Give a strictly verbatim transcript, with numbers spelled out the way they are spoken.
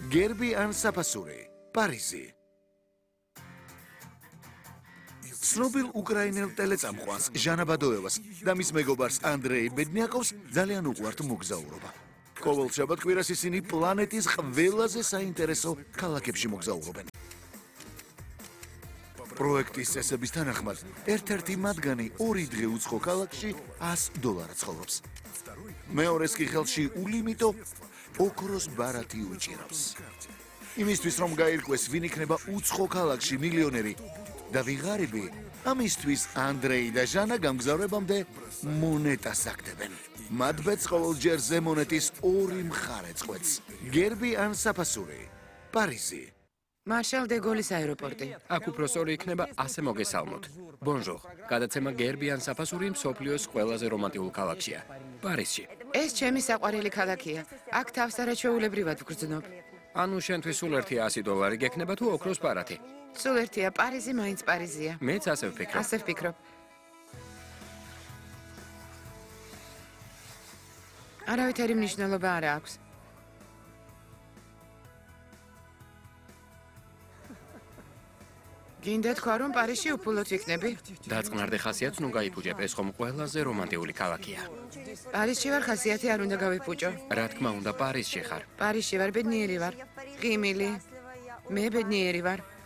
გერბი ან საფასური, პარიზი. ცნობილ უკრაინელ ტელეწამყვანს ჟანა ბადოევას და მის მეგობარს ანდრეი ბედნიაკოვს ძალიან უყვართ მოგზაურობა. ყოველ შაბათ-კვირას ისინი პლანეტის ყველაზე საინტერესო ქალაქებში მოგზაურობენ. პროექტის წესების თანახმად, ერთ-ერთი მათგანი ორი დღე უცხო ქალაქში ას დოლარად ცხოვრობს. მეორეს კი ხელში ულიმიტო ოქროს ბარათი უჭირავს. იმისთვის რომ გაირკვეს ვინ იქნება უცხო ქალაქში მილიონერი და ვიღარიბი, ამისთვის ანდრეი და ჟანა გამგზავრებამდე მონეტას აგდებენ. მათ ბედს ყოველჯერ ზე მონეტის ორი მხარე წყვეტს. გერბი ან საფასური, პარიზი. მარშალ დე გოლის აეროპორტი. აქ უფრო სწორი იქნება ასე მოგესალმოთ. ბონჟურ. გადაცემა გერბი ან საფასური მსოფლიოს ყველაზე რომანტიკულ ქალაქშია. პარიზში. ეს ჩემი საყვარელი ქალაქია. აქ თავს არაჩვეულებრივად ვგრძნობ. ანუ შენთვის სულ ერთი ასი დოლარი გექნება თუ ოქროს ბარათი? სულ ერთია, პარიზი მაინც პარიზია. მეც ასე ვფიქრობ. ასე ვფიქრობ. არავითარი მნიშვნელობა არ აქვს. გინდა თქვა რომ პარიზში უფულოდ ვიქნები? დაწყნარდე ხასიათს ნუ გაიფუჭებ, ეს ხომ ყველაზე რომანტიკული ქალაქია. პარიზში ვარ, ხასიათი არ უნდა გავიფუჭო. რა თქმა უნდა, პარიზში ხარ. პარიზში ვარ, ბედნიერი ვარ. ღიმილი. მე ბედნიერი ვარ.